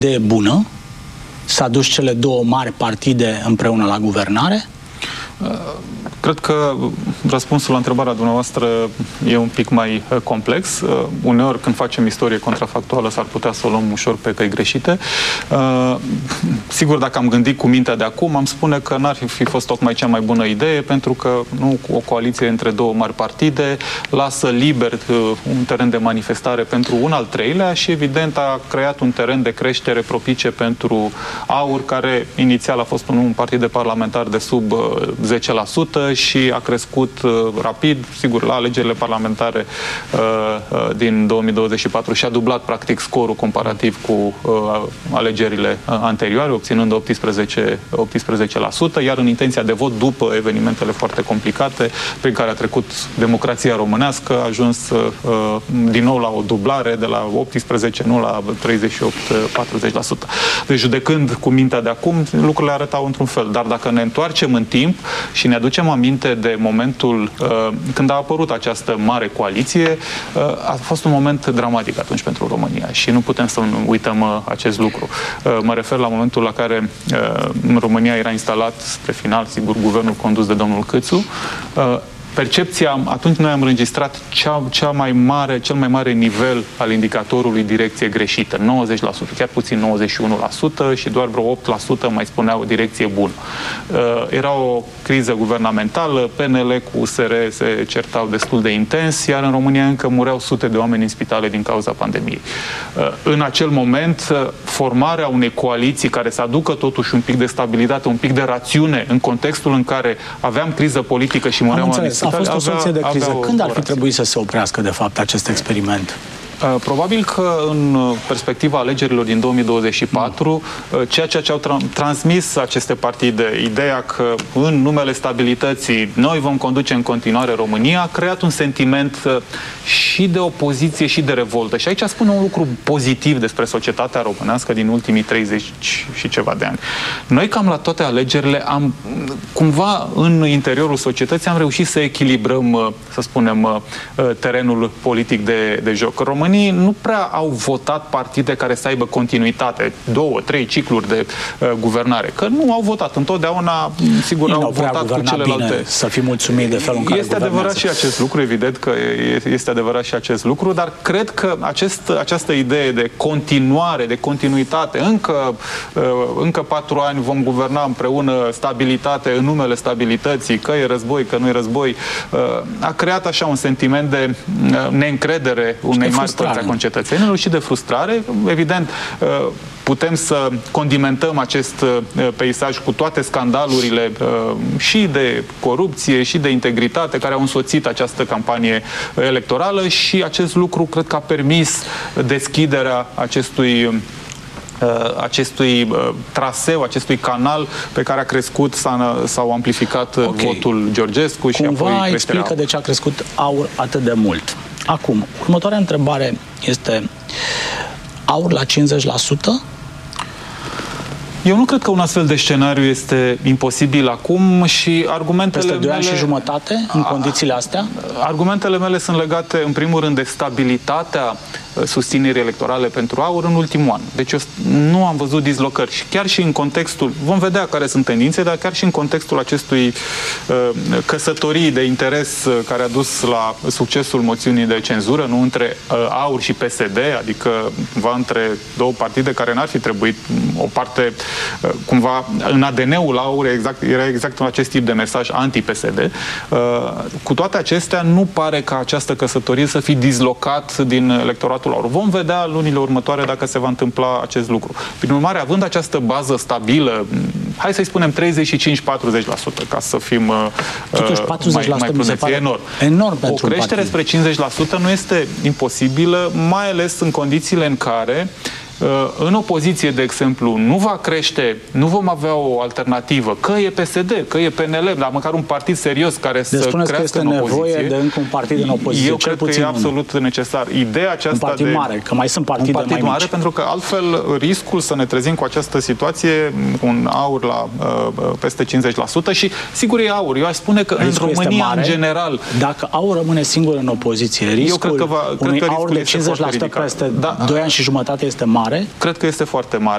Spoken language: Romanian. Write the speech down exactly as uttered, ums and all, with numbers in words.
de bună să aduci cele două mari partide împreună la guvernare? Cred că răspunsul la întrebarea dumneavoastră e un pic mai complex. Uneori, când facem istorie contrafactuală, s-ar putea să o luăm ușor pe căi greșite. Sigur, dacă am gândit cu mintea de acum, am spune că n-ar fi fost tocmai cea mai bună idee, pentru că nu, o coaliție între două mari partide lasă liber un teren de manifestare pentru un al treilea și, evident, a creat un teren de creștere propice pentru AUR, care inițial a fost un, un partid de parlamentar de sub zece la sută și a crescut uh, rapid, sigur, la alegerile parlamentare uh, uh, din două mii douăzeci și patru și a dublat, practic, scorul comparativ cu uh, alegerile uh, anterioare, obținând optsprezece la sută, iar în intenția de vot, după evenimentele foarte complicate prin care a trecut democrația românească, a ajuns uh, din nou la o dublare de la optsprezece, nu la treizeci și opt la patruzeci la sută. Deci, judecând cu mintea de acum, lucrurile arătau într-un fel. Dar dacă ne întoarcem în timp și ne aducem aminte de momentul uh, când a apărut această mare coaliție, uh, a fost un moment dramatic atunci pentru România și nu putem să uităm uh, acest lucru. Uh, mă refer la momentul la care uh, în România era instalat spre final, sigur, guvernul condus de domnul Câțu. Uh, Percepția, atunci noi am înregistrat cea, cea mai mare, cel mai mare nivel al indicatorului direcție greșită, nouăzeci la sută, chiar puțin nouăzeci și unu la sută și doar vreo opt la sută mai spunea o direcție bună. Uh, era o criză guvernamentală, P N L cu U S R se certau destul de intens, iar în România încă mureau sute de oameni în spitale din cauza pandemiei. Uh, în acel moment, uh, formarea unei coaliții care să aducă totuși un pic de stabilitate, un pic de rațiune în contextul în care aveam criză politică și mureau oameni. A fost o soluție de criză. Când ar fi trebuit să se oprească, de fapt, acest experiment? Probabil că în perspectiva alegerilor din două mii douăzeci și patru, ceea ce au tra- transmis aceste partide, ideea că în numele stabilității noi vom conduce în continuare România, a creat un sentiment și de opoziție și de revoltă. Și aici spune un lucru pozitiv despre societatea românească din ultimii treizeci și ceva de ani. Noi cam la toate alegerile am, cumva în interiorul societății am reușit să echilibrăm, să spunem, terenul politic de, de joc. România nu prea au votat partide care să aibă continuitate, două, trei cicluri de uh, guvernare, că nu au votat. Întotdeauna, sigur, Ei au votat cu celelalte. Bine, să fim mulțumiți de felul în care este adevărat și acest lucru, evident că este adevărat și acest lucru, dar cred că acest, această idee de continuare, de continuitate, încă, uh, încă patru ani vom guverna împreună, stabilitate în numele stabilității, că e război, că nu e război, uh, a creat așa un sentiment de uh, neîncredere unei mari părți a concetățenilor și de frustrare. Evident, putem să condimentăm acest peisaj cu toate scandalurile și de corupție și de integritate care au însoțit această campanie electorală și acest lucru cred că a permis deschiderea acestui acestui traseu, acestui canal pe care a crescut sau amplificat okay. votul Georgescu și Cumva apoi explică de ce a crescut AUR atât de mult. Acum, următoarea întrebare este: AUR la cincizeci la sută? Eu nu cred că un astfel de scenariu este imposibil acum și argumentele Peste doi ani mele... și jumătate, în condițiile astea? Argumentele mele sunt legate, în primul rând, de stabilitatea susținerii electorale pentru AUR în ultimul an. Deci eu nu am văzut dislocări. Și chiar și în contextul, vom vedea care sunt tendințe, dar chiar și în contextul acestui uh, căsătorii de interes uh, care a dus la succesul moțiunii de cenzură, nu între uh, AUR și P S D, adică cumva între două partide care n-ar fi trebuit, o parte uh, cumva în A D N-ul AUR exact, era exact acest tip de mesaj anti-P S D. Uh, cu toate acestea, nu pare ca această căsătorie să fi dislocat din electoratul AUR. Vom vedea lunile următoare dacă se va întâmpla acest lucru. Prin urmare, având această bază stabilă, hai să-i spunem treizeci și cinci la patruzeci la sută, ca să fim uh, Totuși, patruzeci la sută mai, mai prudenți. E enorm. enorm o creștere spre cincizeci la sută nu este imposibilă, mai ales în condițiile în care în opoziție, de exemplu, nu va crește, nu vom avea o alternativă, că e P S D, că e P N L, dar măcar un partid serios care deci să crească că este în opoziție. Nevoie de încă un partid în opoziție. Eu cred că e absolut necesar. Ideea aceasta un partid de mare, că mai sunt partide un partid mai mare, mici. Pentru că altfel riscul să ne trezim cu această situație, un AUR la uh, peste cincizeci la sută și sigur e AUR. Eu aș spune că riscul în România, mare, în general... Dacă AUR rămâne singur în opoziție, riscul eu cred că va, unui cred că AUR de cincizeci la sută peste da, doi ani și jumătate este mare? Cred că este foarte mare.